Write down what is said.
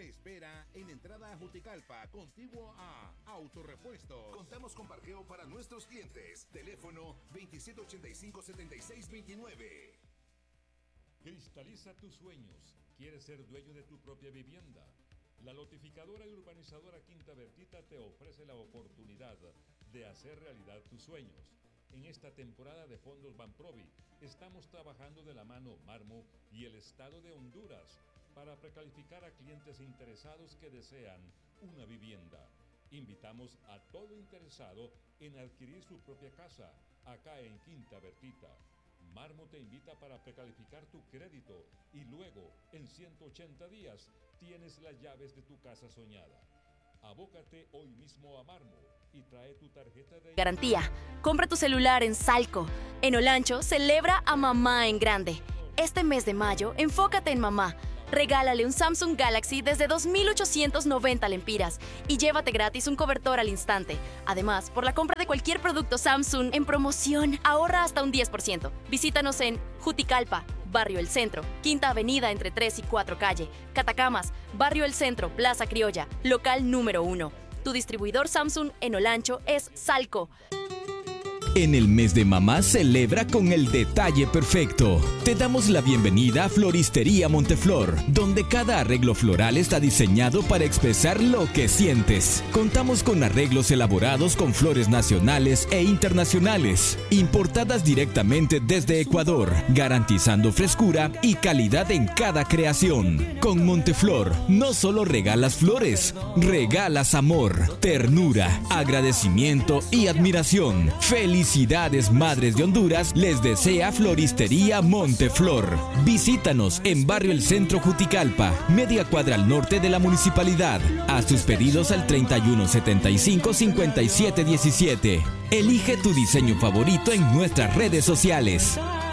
Le espera en entrada a Juticalpa, contiguo a Autorepuestos. Contamos con parqueo para nuestros clientes. Teléfono 2785-7629. Cristaliza tus sueños. ¿Quieres ser dueño de tu propia vivienda? La lotificadora y urbanizadora Quinta Vertita te ofrece la oportunidad de hacer realidad tus sueños. En esta temporada de fondos Banprovi estamos trabajando de la mano Marmo y el Estado de Honduras para precalificar a clientes interesados que desean una vivienda. Invitamos a todo interesado en adquirir su propia casa acá en Quinta Vertita. Marmo te invita para precalificar tu crédito y luego, en 180 días, tienes las llaves de tu casa soñada. Abócate hoy mismo a Marmo y trae tu tarjeta de garantía. Compra tu celular en Salco. En Olancho, celebra a mamá en grande. Este mes de mayo, enfócate en mamá. Regálale un Samsung Galaxy desde 2.890 lempiras y llévate gratis un cobertor al instante. Además, por la compra de cualquier producto Samsung en promoción, ahorra hasta un 10%. Visítanos en Juticalpa, Barrio El Centro, Quinta Avenida entre 3 y 4 Calle, Catacamas, Barrio El Centro, Plaza Criolla, local número 1. Tu distribuidor Samsung en Olancho es Salco. En el mes de mamá celebra con el detalle perfecto. Te damos la bienvenida a Floristería Monteflor, donde cada arreglo floral está diseñado para expresar lo que sientes. Contamos con arreglos elaborados con flores nacionales e internacionales, importadas directamente desde Ecuador, garantizando frescura y calidad en cada creación. Con Monteflor no solo regalas flores, regalas amor, ternura, agradecimiento y admiración. Felicidades Madres de Honduras, les desea Floristería Monteflor. Visítanos en Barrio El Centro Juticalpa, media cuadra al norte de la municipalidad. Haz tus pedidos al 3175-5717. Elige tu diseño favorito en nuestras redes sociales.